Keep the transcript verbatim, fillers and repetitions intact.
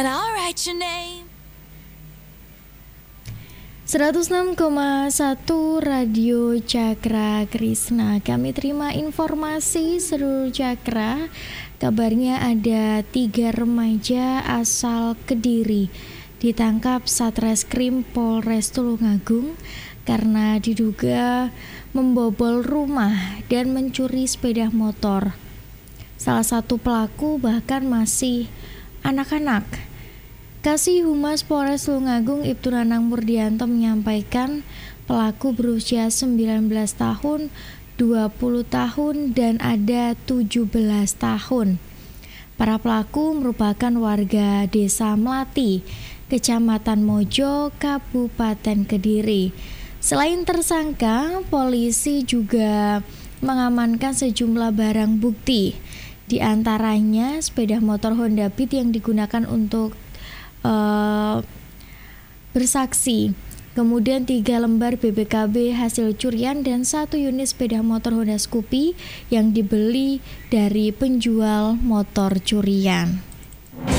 seratus enam koma satu Radio Cakra Krisna. Kami terima informasi seluruh Cakra. Kabarnya ada tiga remaja asal Kediri ditangkap Satreskrim Polres Tulungagung karena diduga membobol rumah dan mencuri sepeda motor. Salah satu pelaku bahkan masih anak-anak. Kasih Humas Polres Tulungagung Ibtu Nanang Murdianto menyampaikan pelaku berusia sembilan belas tahun, dua puluh tahun, dan ada tujuh belas tahun. Para pelaku merupakan warga Desa Melati, Kecamatan Mojo, Kabupaten Kediri. Selain tersangka, polisi juga mengamankan sejumlah barang bukti, di antaranya sepeda motor Honda Beat yang digunakan untuk Uh, bersaksi, kemudian tiga lembar B B K B hasil curian dan satu unit sepeda motor Honda Scoopy yang dibeli dari penjual motor curian.